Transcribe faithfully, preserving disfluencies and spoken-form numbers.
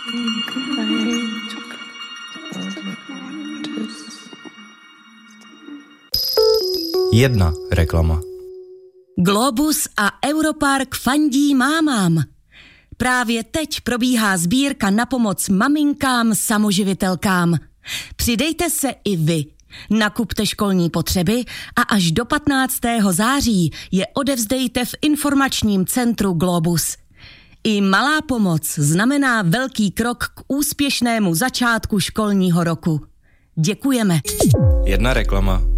Jedna reklama. Globus a Europark fandí mámám. Právě teď probíhá sbírka na pomoc maminkám samoživitelkám. Přidejte se i vy. Nakupte školní potřeby a až do patnáctého září je odevzdejte v informačním centru Globus. I malá pomoc znamená velký krok k úspěšnému začátku školního roku. Děkujeme. Jedna reklama.